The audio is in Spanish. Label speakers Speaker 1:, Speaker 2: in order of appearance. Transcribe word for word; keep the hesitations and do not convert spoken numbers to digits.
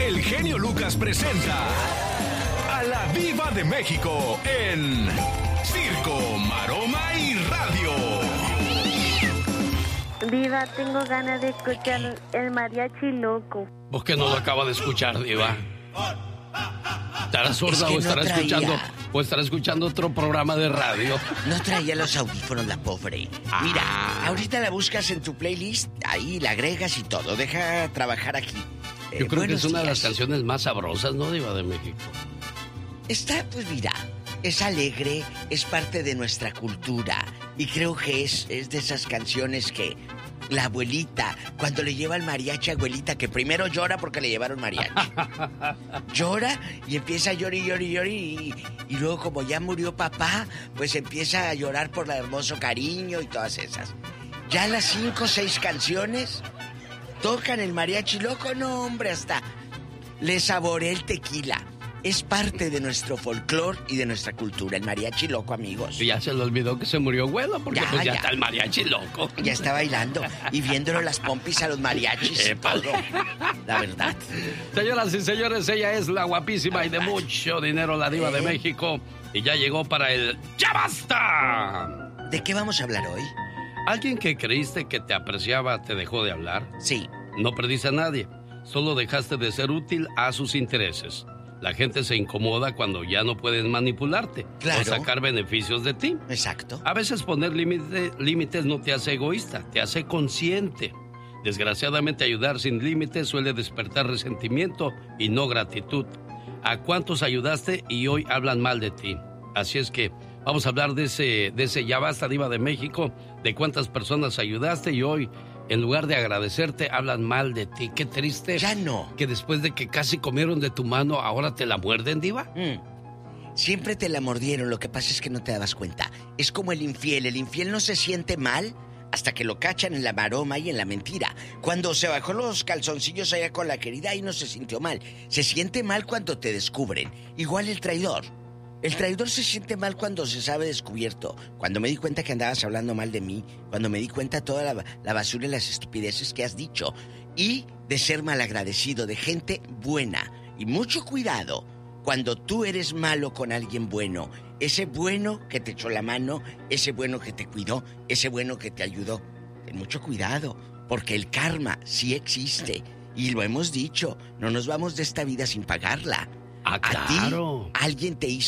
Speaker 1: el genio Lucas presenta a la Diva de México en Circo, Maroma y Radio.
Speaker 2: Diva, tengo ganas de escuchar el mariachi loco.
Speaker 3: ¿Vos que no lo acaba de escuchar, Diva? ¿Estará sorda
Speaker 4: Es que
Speaker 3: o estará
Speaker 4: no traía.
Speaker 3: escuchando o estará escuchando otro programa de radio?
Speaker 4: No traía los audífonos la pobre.
Speaker 3: Ah.
Speaker 4: Mira, ahorita la buscas en tu playlist, ahí la agregas y todo. Deja trabajar aquí. Eh,
Speaker 3: Yo creo que
Speaker 4: buenos
Speaker 3: es una de las
Speaker 4: días.
Speaker 3: canciones más sabrosas, ¿no, Diva de México?
Speaker 4: Está, pues mira, es alegre, es parte de nuestra cultura. Y creo que es, es de esas canciones que la abuelita, cuando le lleva el mariachi a abuelita, que primero llora porque le llevaron mariachi. Llora y empieza a llorar y llorar y llorar y, y luego como ya murió papá, pues empieza a llorar por el hermoso cariño y todas esas. Ya las cinco o seis canciones tocan el mariachi loco, no hombre, hasta le saboreé el tequila. Es parte de nuestro folclore y de nuestra cultura, el mariachi loco, amigos.
Speaker 3: Y ya se le olvidó que se murió abuelo, porque
Speaker 4: Ya,
Speaker 3: pues ya,
Speaker 4: ya.
Speaker 3: está el mariachi loco.
Speaker 4: Ya está bailando y viéndolo las pompis a los mariachis y
Speaker 3: Epa.
Speaker 4: todo. La verdad.
Speaker 3: Señoras y señores, ella es la guapísima y de mucho dinero, la Diva
Speaker 4: ¿Eh?
Speaker 3: de México. Y ya llegó para el ¡Ya basta!
Speaker 4: ¿De qué vamos a hablar hoy?
Speaker 3: ¿Alguien que creíste que te apreciaba te dejó de hablar?
Speaker 4: Sí.
Speaker 3: No perdiste a nadie, solo dejaste de ser útil a sus intereses. La gente se incomoda cuando ya no pueden manipularte
Speaker 4: Claro.
Speaker 3: o sacar beneficios de ti.
Speaker 4: Exacto.
Speaker 3: A veces poner límite- límites no te hace egoísta, te hace consciente. Desgraciadamente, ayudar sin límites suele despertar resentimiento y no gratitud. ¿A cuántos ayudaste y hoy hablan mal de ti? Así es que vamos a hablar de ese, de ese Ya Basta, Diva de México, de cuántas personas ayudaste y hoy, en lugar de agradecerte, hablan mal de ti. Qué triste.
Speaker 4: Ya no.
Speaker 3: Que después de que casi comieron de tu mano, ahora te la muerden, Diva.
Speaker 4: Mm. Siempre te la mordieron, lo que pasa es que no te dabas cuenta. Es como el infiel, el infiel no se siente mal hasta que lo cachan en la maroma y en la mentira. Cuando se bajó los calzoncillos allá con la querida, ahí no se sintió mal. Se siente mal cuando te descubren. Igual el traidor. El traidor se siente mal cuando se sabe descubierto. Cuando me di cuenta que andabas hablando mal de mí, cuando me di cuenta toda la, la basura y las estupideces que has dicho. Y de ser malagradecido, de gente buena. Y mucho cuidado cuando tú eres malo con alguien bueno. Ese bueno que te echó la mano, ese bueno que te cuidó, ese bueno que te ayudó. Ten mucho cuidado, porque el karma sí existe. Y lo hemos dicho, no nos vamos de esta vida sin pagarla.
Speaker 3: Ah, claro.
Speaker 4: A ti, alguien te hizo